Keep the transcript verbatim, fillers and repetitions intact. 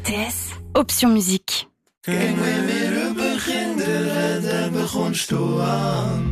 T S, Option Musique. Kijk me weer het begin, de redder begon stoer aan.